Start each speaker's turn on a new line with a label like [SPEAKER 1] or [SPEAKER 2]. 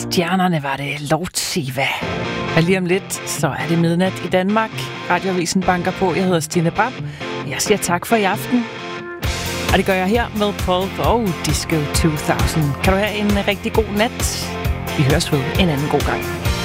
[SPEAKER 1] Stjernerne var det Lortsiva. Og lige om lidt, så er det midnat i Danmark. Radioavisen banker på. Jeg hedder Stine Bram. Jeg siger tak for i aften. Og det gør jeg her med Pulp og Disco 2000. Kan du have en rigtig god nat? Vi høres ved en anden god gang.